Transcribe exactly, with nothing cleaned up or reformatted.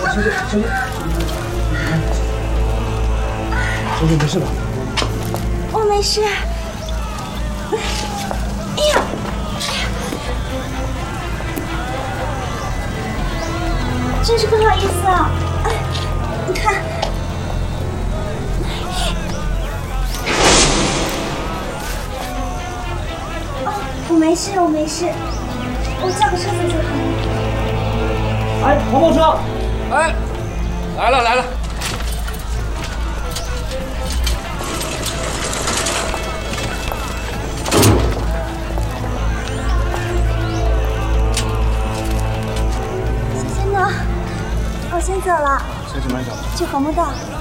小姐，小姐，小姐没事吧？ 我没事。哎呀，真是不好意思啊！哎，你看，哦，我没事，我没事，我叫个车子就好了。 哎，黄包车！ 哎，来了来了。 小心呢，我先走了。 小姐慢走。 去红木道。